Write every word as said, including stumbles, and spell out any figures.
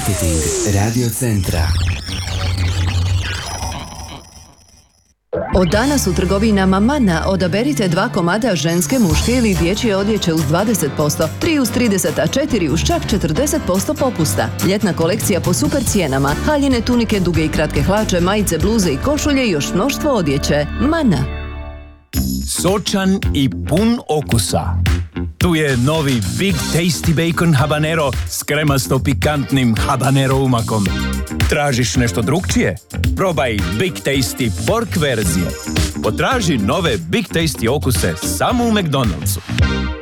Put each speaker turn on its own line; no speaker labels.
Marketing Radio Centra.
Od danas u trgovinama Mana odaberite dva komada ženske, muške ili dječje odjeće uz dvadeset posto, tri uz trideset, a četiri uz čak četrdeset posto popusta. Ljetna kolekcija po super cijenama, haljine, tunike, duge i kratke hlače, majice, bluze i košulje i još mnoštvo odjeće. Mana.
Sočan i pun okusa. Tu je novi Big Tasty Bacon Habanero s kremasto pikantnim habanero umakom. Tražiš nešto drukčije? Probaj Big Tasty Pork verzije. Potraži nove Big Tasty okuse samo u McDonald'su.